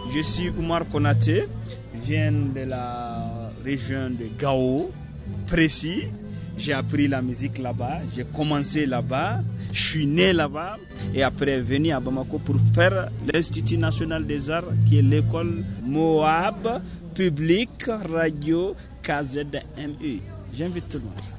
Je suis Oumar Konaté, je viens de la région de Gao, précis. J'ai appris la musique là-bas, j'ai commencé là-bas, je suis né là-bas et après venu à Bamako pour faire l'Institut national des arts qui est l'école Moab Public Radio KZMU. J'invite tout le monde.